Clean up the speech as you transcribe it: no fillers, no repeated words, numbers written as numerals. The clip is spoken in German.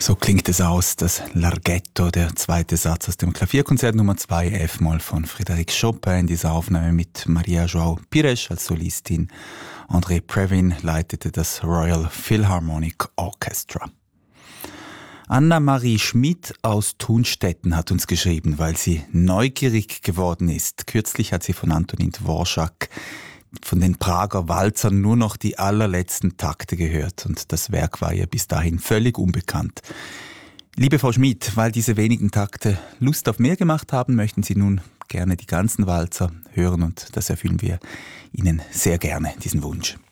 So klingt es aus, das Larghetto, der zweite Satz aus dem Klavierkonzert Nummer 2 F-Moll von Frédéric Chopin in dieser Aufnahme mit Maria João Pires als Solistin. André Previn leitete das Royal Philharmonic Orchestra. Anna-Marie Schmidt aus Thunstetten hat uns geschrieben, weil sie neugierig geworden ist. Kürzlich hat sie von Antonin Dvorak von den Prager Walzern nur noch die allerletzten Takte gehört und das Werk war ihr bis dahin völlig unbekannt. Liebe Frau Schmidt, weil diese wenigen Takte Lust auf mehr gemacht haben, möchten Sie nun gerne die ganzen Walzer hören und das erfüllen wir Ihnen sehr gerne, diesen Wunsch.